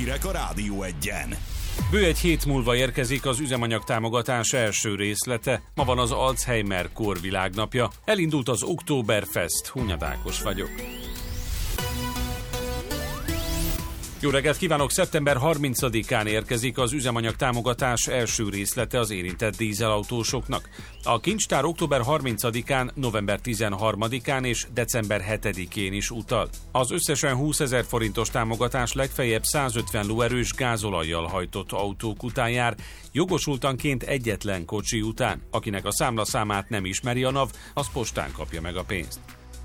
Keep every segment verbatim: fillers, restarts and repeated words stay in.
Hírek a Rádió Egyen. Bő egy hét múlva érkezik az üzemanyag támogatás első részlete. Ma van az Alzheimer-kór világnapja. Elindult az Oktoberfest. Hunyad Ákos vagyok. Jó reggelt kívánok! szeptember harmincadikán érkezik az üzemanyag támogatás első részlete az érintett dízelautósoknak. A kincstár október harmincadikán, november tizenharmadikán és december hetedikén is utal. Az összesen húszezer forintos támogatás legfeljebb százötven lóerős gázolajjal hajtott autók után jár, jogosultanként egyetlen kocsi után. Akinek a számlaszámát nem ismeri a NAV, az postán kapja meg a pénzt.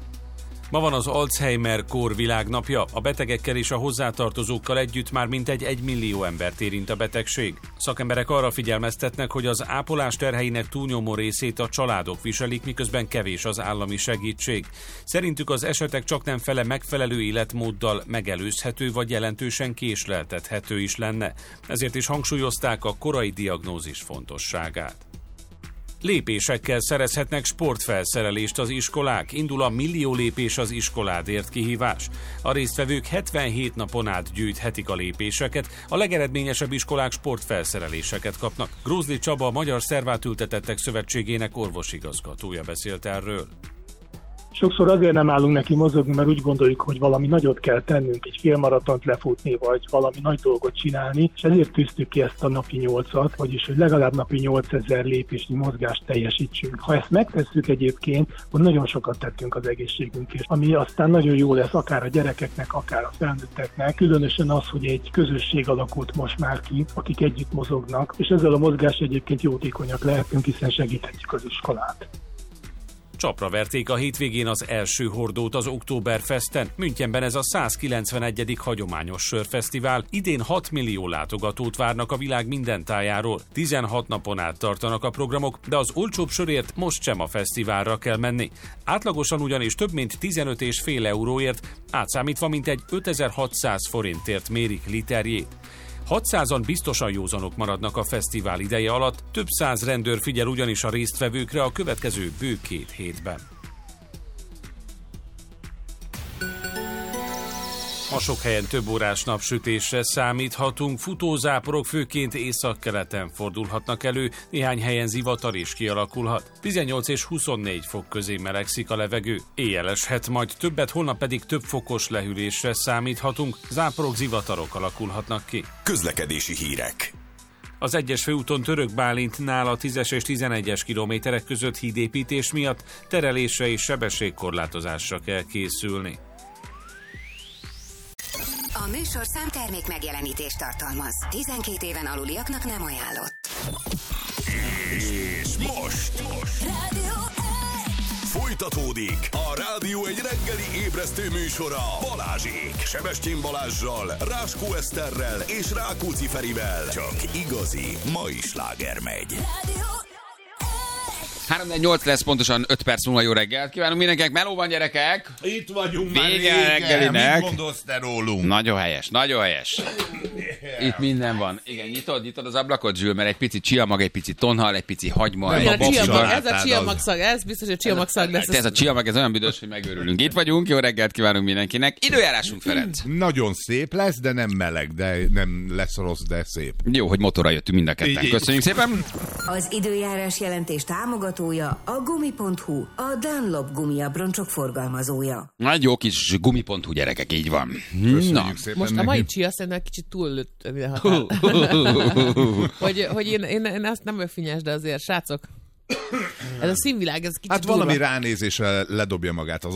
Ma van az Alzheimer-kór világnapja. A betegekkel és a hozzátartozókkal együtt már mintegy egy millió embert érint a betegség. Szakemberek arra figyelmeztetnek, hogy az ápolás terheinek túlnyomó részét a családok viselik, miközben kevés az állami segítség. Szerintük az esetek csaknem fele megfelelő életmóddal megelőzhető vagy jelentősen késleltethető is lenne. Ezért is hangsúlyozták a korai diagnózis fontosságát. Lépésekkel szerezhetnek sportfelszerelést az iskolák. Indul a Millió lépés az iskoládért kihívás. A résztvevők hetvenhét napon át gyűjthetik a lépéseket, a legeredményesebb iskolák sportfelszereléseket kapnak. Grózli Csaba, a Magyar Szervátültetettek Szövetségének orvosigazgatója beszélt erről. Sokszor azért nem állunk neki mozogni, mert úgy gondoljuk, hogy valami nagyot kell tennünk, egy félmaratont lefutni, vagy valami nagy dolgot csinálni, és ezért tűztük ki ezt a napi nyolcat, vagyis hogy legalább napi nyolcezer lépésnyi mozgást teljesítsünk. Ha ezt megtesszük egyébként, akkor nagyon sokat tettünk az egészségünkért, ami aztán nagyon jó lesz akár a gyerekeknek, akár a felnőtteknek. Különösen az, hogy egy közösség alakult most már ki, akik együtt mozognak, és ezzel a mozgás egyébként jótékonyak lehetünk, hiszen segíthetjük az iskolát. Csapra verték a hétvégén az első hordót az Oktoberfesten. Münchenben ez a százkilencvenegyedik hagyományos sörfesztivál. Idén hat millió látogatót várnak a világ minden tájáról. tizenhat napon át tartanak a programok, de az olcsóbb sörért most sem a fesztiválra kell menni. Átlagosan ugyanis több mint tizenöt egész öt euróért, átszámítva mintegy ötezer-hatszáz forintért mérik literjét. hatszázan biztosan józanok maradnak a fesztivál ideje alatt, több száz rendőr figyel ugyanis a résztvevőkre a következő bő két hétben. Ma sok helyen több órás napsütésre számíthatunk, futózáporok főként északkeleten fordulhatnak elő, néhány helyen zivatar is kialakulhat. tizennyolc és huszonnégy fok közé melegszik a levegő. Éjjel eshet majd többet, holnap pedig több fokos lehűlésre számíthatunk, záporok, zivatarok alakulhatnak ki. Közlekedési hírek. Az egyes főúton Török Bálintnál a tízes és tizenegyes kilométerek között hídépítés miatt terelésre és sebességkorlátozásra kell készülni. A műsorszám termék megjelenítést tartalmaz. tizenkét éven aluliaknak nem ajánlott. És most, most. Rádió Folytatódik a Rádió egy reggeli ébresztő műsora Balázsék, Sebestyén Balázssal, Ráskó Eszterrel és Rákóczi Ferivel. Csak igazi mai sláger megy. Rádió három nyolc lesz, pontosan öt perc múlva. Jó reggelt kívánunk mindenkinek. Meló van, gyerekek! Itt vagyunk már Vége régen. reggelinek. Mit gondolsz te rólunk? Nagyon helyes, nagyon helyes. Itt minden van. Igen, nyitod, nyitod az ablakot, Zsül, mert egy pici csiamag, egy pici tonhal, egy pici hagyma. Nem, egy a Igen, a pici csiamag, bar- ez a csiamagszag, ez biztos, hogy a csiamagszag lesz. Ez a csiamag, ez olyan büdös, hogy megőrülünk. Itt vagyunk, jó reggelt kívánunk mindenkinek. Időjárásunk, Ferenc. Nagyon szép lesz, de nem meleg, de nem lesz rossz, de szép. Jó, hogy motorral jöttünk mind a ketten. Így. Köszönjük szépen. Az időjárás jelentés támogatója a gumi pont hu, a Dunlop gumiabroncsok forgalmazója. Nagy jó kis gumi pont hu, gyerekek, így van. Köszönjük Na. szépen Most a neki. mai csia szerintem kicsit túllőtt minden határ. hogy, hogy én, én, én azt nem öfinnyes, de azért, srácok, ez a színvilág, ez kicsit Hát valami durva. ránézésre ledobja magát az